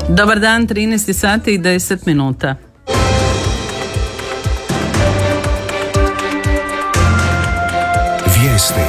Dobar dan, 13 sati i 10 minuta. Vijesti.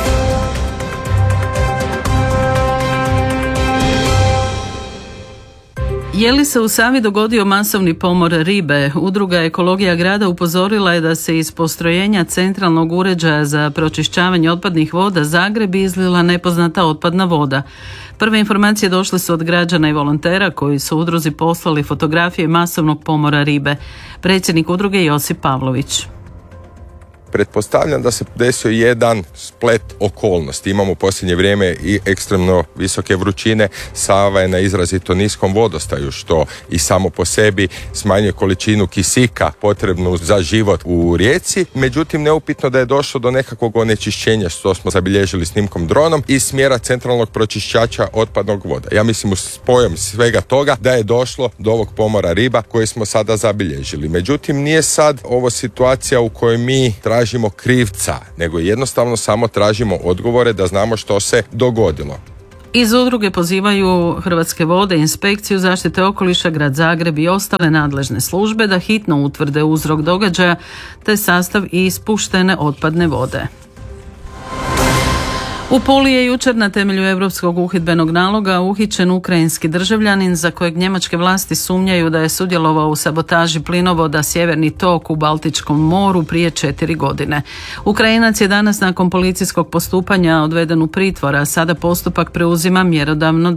Je li se u Savi dogodio masovni pomor ribe? Udruga Ekologija grada upozorila je da se iz postrojenja centralnog uređaja za pročišćavanje otpadnih voda Zagreb izlila nepoznata otpadna voda. Prve informacije došle su od građana i volontera koji su udruzi poslali fotografije masovnog pomora ribe. Predsjednik udruge Josip Pavlović. Pretpostavljam da se desio jedan splet okolnosti. Imamo u posljednje vrijeme i ekstremno visoke vrućine. Sava je na izrazito niskom vodostaju, što i samo po sebi smanjuje količinu kisika potrebnu za život u rijeci. Međutim, neupitno da je došlo do nekakvog onečišćenja, što smo zabilježili snimkom dronom iz smjera centralnog pročišćača otpadnog voda. Ja mislim, spojom svega toga da je došlo do ovog pomora riba koje smo sada zabilježili. Međutim, nije sad ovo situacija u kojoj mi tražimo krivca, nego jednostavno samo tražimo odgovore da znamo što se dogodilo. Iz udruge pozivaju Hrvatske vode, Inspekciju zaštite okoliša, Grad Zagreb i ostale nadležne službe da hitno utvrde uzrok događaja te sastav i ispuštene otpadne vode. U Puli je jučer na temelju Europskog uhidbenog naloga uhićen ukrajinski državljanin za kojeg njemačke vlasti sumnjaju da je sudjelovao u sabotaži plinovoda Sjeverni tok u Baltičkom moru prije 4 godine. Ukrajinac je danas nakon policijskog postupanja odveden u pritvor, a sada postupak preuzima mjerodavno